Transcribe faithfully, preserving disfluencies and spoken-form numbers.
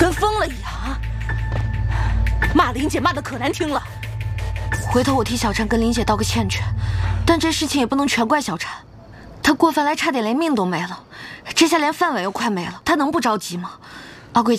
跟疯了一样啊！骂林姐骂的可难听了。 回头我替小婵跟林姐道个歉去，但这事情也不能全怪小婵，她过分来差点连命都没了，这下连范伟又快没了，她能不着急吗？阿贵。